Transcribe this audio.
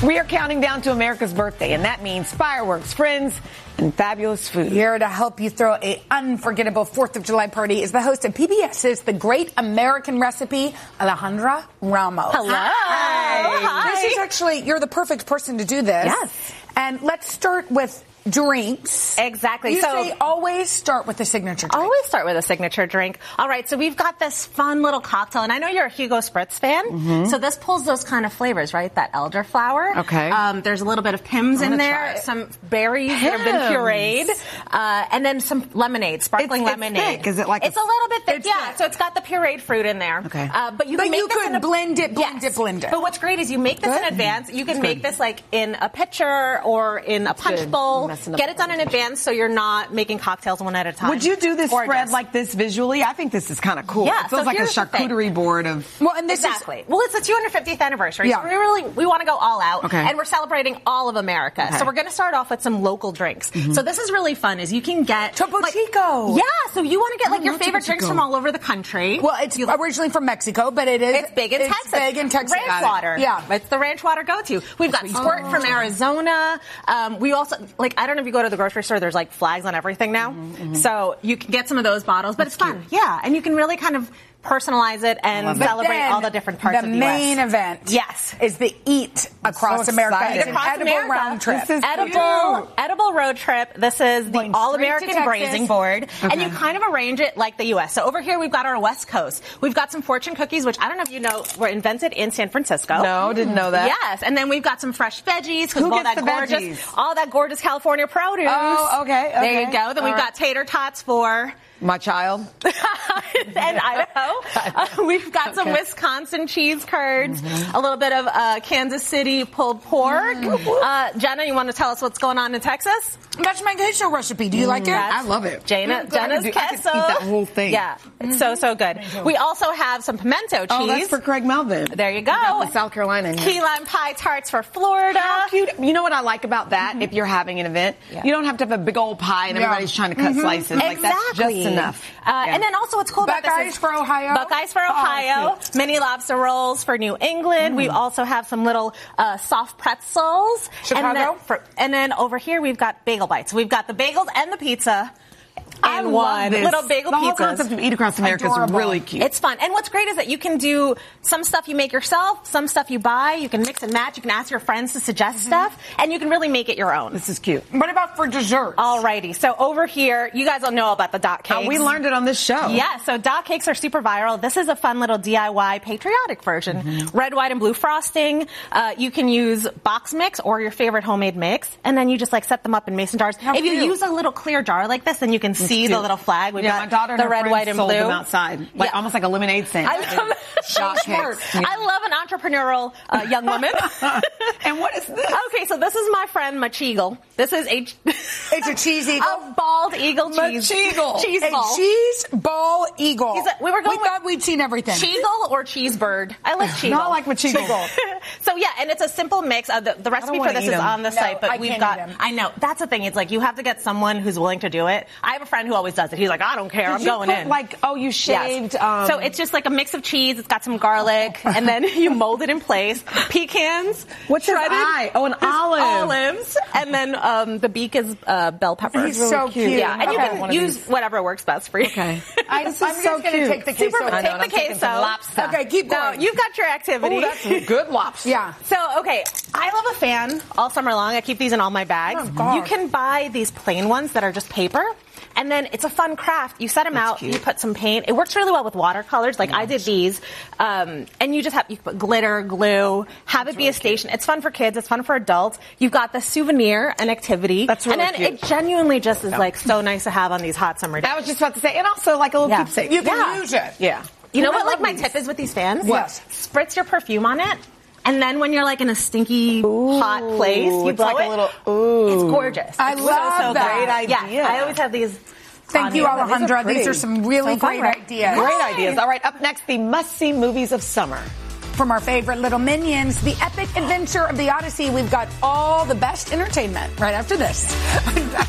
We are counting down to America's birthday, and that means fireworks, friends, and fabulous food. Here to help you throw an unforgettable 4th of July party is the host of PBS's The Great American Recipe, Alejandra Ramos. Hello. Hi. This is actually, you're the perfect person to do this. Yes. And let's start with drinks. Exactly. You say always start with the signature drink. Always start with a signature drink. All right, so we've got this fun little cocktail, and I know you're a Hugo Spritz fan, so this pulls those kind of flavors, right? That elderflower. Okay. There's a little bit of Pimm's in there, some berries that have been pureed, and then some lemonade, sparkling lemonade. Thick. Is it like it's a little bit thick, yeah. So it's got the pureed fruit in there. Okay. But you can blend it. But what's great is you make this in advance. You can make this like in a pitcher or in a punch bowl. Get it done in advance so you're not making cocktails one at a time. Would you do this spread like this visually? I think this is kind of cool. Yeah, it feels like a charcuterie board of... Well, and this exactly. Well, it's the 250th anniversary, so we want to go all out. Okay. And we're celebrating all of America. Okay. So we're going to start off with some local drinks. So this is really fun, is you can get... Topo Chico. Yeah, so you want to get your favorite drinks from all over the country. Well, it's originally from Mexico, but it's big in Texas. Big in Texas. Ranch water. Yeah. It's the ranch water go-to. We've got Squirt from Arizona. We also, I don't know if you go to the grocery store, there's flags on everything now. So you can get some of those bottles, but it's fun. Yeah, and you can really kind of personalize it and celebrate all the different parts of the U.S. The main event is the Eat Across America. It's an edible round trip. Edible road trip. This is the All-American Grazing Board. And you kind of arrange it like the U.S. So over here we've got our West Coast. We've got some fortune cookies, which I don't know if you know, were invented in San Francisco. No, didn't know that. Yes, and then we've got some fresh veggies. Who gets the veggies? All that gorgeous California produce. Oh, okay. There you go. Then we've got tater tots for... my child. And Idaho. We've got some Wisconsin cheese curds, a little bit of Kansas City pulled pork. Jenna, you want to tell us what's going on in Texas? That's my queso recipe. Do you like it? I love it. Jenna's queso. I could eat that whole thing. Yeah, it's so good. We also have some pimento cheese. Oh, that's for Craig Melvin. There you go. South Carolina. Key lime pie tarts for Florida. How cute. You know what I like about that? If you're having an event, you don't have to have a big old pie and everybody's trying to cut slices. Exactly. Like, that's just enough. And then also what's cool about this Buckeyes for Ohio. Buckeyes for Ohio. Mini lobster rolls for New England. We also have some little soft pretzels. Chicago. And then over here we've got bagel bites. We've got the bagels and the pizza. And one little bagel pizzas. The whole pizzas. concept of Eat Across America is really cute. It's fun. And what's great is that you can do some stuff you make yourself, some stuff you buy. You can mix and match. You can ask your friends to suggest stuff. And you can really make it your own. This is cute. What about for dessert? Alrighty. So over here, you guys all know about the dot cakes. We learned it on this show. Yeah, so dot cakes are super viral. This is a fun little DIY patriotic version. Red, white, and blue frosting. You can use box mix or your favorite homemade mix. And then you just set them up in mason jars. If you use a little clear jar like this, then you can see the little flag. We've got my daughter and the her red, friends white, and sold blue. them outside, almost like a lemonade stand. I love I love an entrepreneurial young woman. And what is this? Okay, so this is my friend Macheagle. This is it's a cheese eagle. A bald eagle cheese. Macheagle. Cheese a ball. cheese ball eagle. We thought we'd seen everything. Cheegle or cheese bird? I like cheegle. No, I like Macheagle. So yeah, and it's a simple mix. The recipe for this is on the site, but we've got. I know that's the thing. It's you have to get someone who's willing to do it. I have a friend who always does it. He's like, I don't care. I'm going in. You shaved. Yes. So it's just like a mix of cheese. It's got some garlic, and then you mold it in place. Pecans. What's shredded? His eye? Oh, an olive. Olives, and then the beak is bell pepper. He's so cute. Yeah, and you can use whatever works best for you. Okay. I'm just going to take the queso. Take the queso. Lobster. Okay, keep going. No, you've got your activity. Oh, that's good lobster. Yeah. So, okay, I love a fan all summer long. I keep these in all my bags. You can buy these plain ones that are just paper. And then it's a fun craft. You set them out, cute. You put some paint. It works really well with watercolors. I did these. And you put glitter, glue, have it be a station. It's fun for kids. It's fun for adults. You've got the souvenir and activity. That's really cute. And then it genuinely just is so nice to have on these hot summer days. I was just about to say, and also a little keepsake. You can use it. Yeah. You know what my tip is with these fans? What? Spritz your perfume on it. And then when you're in a stinky, hot place, you blow it. It's gorgeous. I love that. Great idea. Yeah, I always have these. Thank you, Alejandra. These are some really great ideas. Great ideas. All right, up next, the must-see movies of summer. From our favorite little minions, the epic adventure of the Odyssey, we've got all the best entertainment right after this.